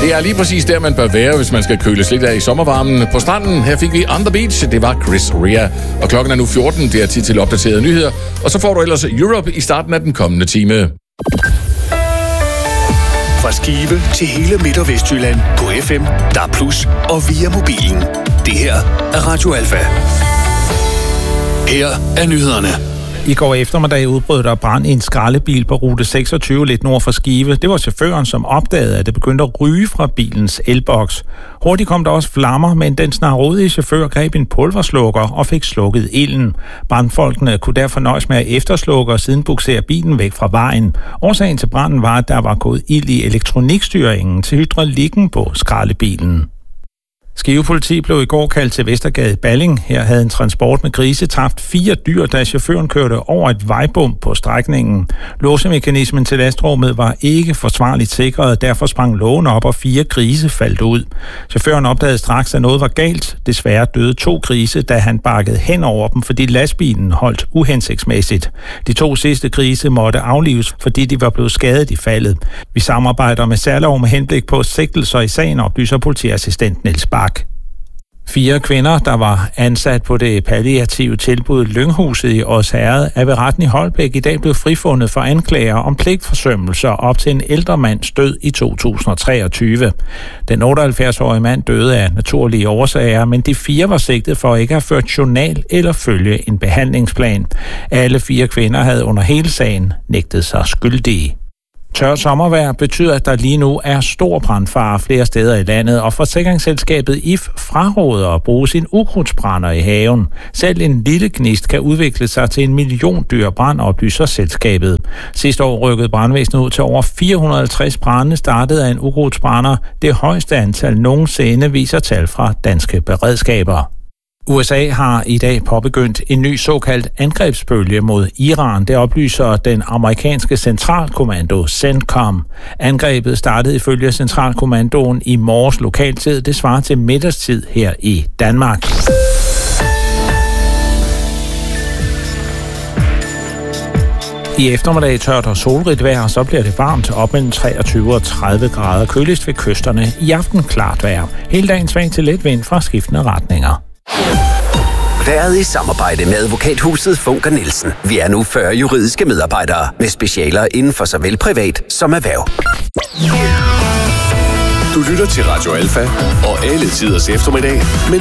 Det er lige præcis der, man bør være, hvis man skal køles lidt af i sommervarmen. På stranden, her fik vi On The Beach, det var Chris Rea. Og klokken er nu 14, det er tid til opdaterede nyheder. Og så får du ellers Europe i starten af den kommende time. Fra Skive til hele Midt- og Vestjylland på FM, DAB+ og via mobilen. Det her er Radio Alfa. Her er nyhederne. I går eftermiddag udbrød der brand i en skraldebil på rute 26 lidt nord for Skive. Det var chaufføren, som opdagede, at det begyndte at ryge fra bilens elboks. Hurtigt kom der også flammer, men den snarrådige chauffør greb en pulverslukker og fik slukket ilden. Brandfolkene kunne derfor nøjes med at efterslukke og siden buksere bilen væk fra vejen. Årsagen til branden var, at der var gået ild i elektronikstyringen til hydraulikken på skraldebilen. Skive politi blev i går kaldt til Vestergade Balling. Her havde en transport med grise tabt 4 dyr, da chaufføren kørte over et vejbump på strækningen. Låsemekanismen til lastrummet var ikke forsvarligt sikret, derfor sprang lågen op, og 4 grise faldt ud. Chaufføren opdagede straks, at noget var galt. Desværre døde 2 grise, da han bakkede hen over dem, fordi lastbilen holdt uhensigtsmæssigt. De 2 sidste grise måtte aflives, fordi de var blevet skadet i faldet. Vi samarbejder med Særlov med henblik på sigtelser i sagen, oplyser politiassistent Niels Bak. 4 kvinder, der var ansat på det palliative tilbud Lynghuset i Odsherred, er ved retten i Holbæk i dag blevet frifundet for anklager om pligtforsømmelser op til en ældre mands død i 2023. Den 78-årige mand døde af naturlige årsager, men de 4 var sigtet for ikke at have ført journal eller følge en behandlingsplan. Alle 4 kvinder havde under hele sagen nægtet sig skyldige. Tørt sommervejr betyder, at der lige nu er stor brandfare flere steder i landet, og forsikringsselskabet IF fraråder at bruge sin ukrudtsbrænder i haven. Selv en lille gnist kan udvikle sig til en milliondyr brand, oplyser selskabet. Sidste år rykkede brandvæsenet ud til over 450 brande startet af en ukrudtsbrænder. Det højeste antal nogensinde, viser tal fra danske beredskaber. USA har i dag påbegyndt en ny såkaldt angrebsbølge mod Iran. Det oplyser den amerikanske centralkommando CENTCOM. Angrebet startede ifølge centralkommandoen i morges lokaltid. Det svarer til middagstid her i Danmark. I eftermiddag tørt og solrigt vejr, og så bliver det varmt op mellem 23 og 30 grader. Køligst ved kysterne. I aften klart vejr. Hele dagen svag til let vind fra skiftende retninger. Været i samarbejde med advokathuset Funker Nielsen. Vi er nu 40 juridiske medarbejdere med specialer inden for såvel privat som erhverv. Du lytter til Radio Alfa og alle tiders eftermiddag med